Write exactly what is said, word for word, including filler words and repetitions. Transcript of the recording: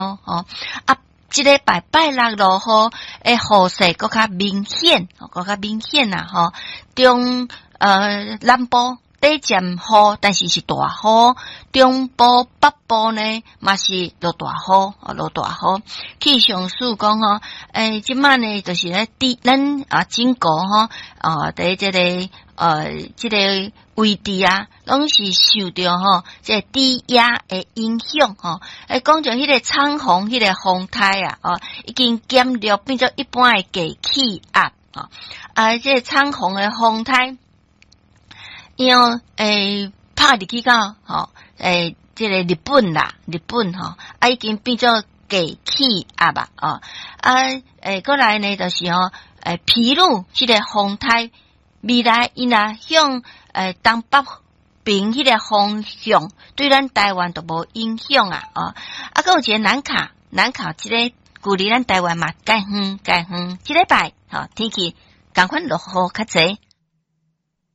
哦哦啊，即个拜拜六落雨，诶，雨势搁较明显，搁较明显啊吼。中呃南部短暂雨，但是是大雨；中部北部呢，嘛是落大雨，哦，落大雨。气象署讲吼，诶，即摆呢就是咧地咱啊整个吼啊，伫即个呃即个位置啊，拢是受到吼即个低压诶影响吼。诶，讲着迄个长风，迄个风台啊，哦，已经减弱变做一般诶低气压啊，啊，即个长风诶风台。因为诶，拍入去到吼，诶，即个日本啦，日本吼，啊已经变做低气压吧，哦，啊，诶，过来呢就是吼，诶，披露即个风台未来伊若向诶东北边迄个方向，对咱台湾都无影响啊，哦，啊，搁有一个南卡，南卡即个距离咱台湾嘛介远介远，即礼拜吼天气赶快落雨较济。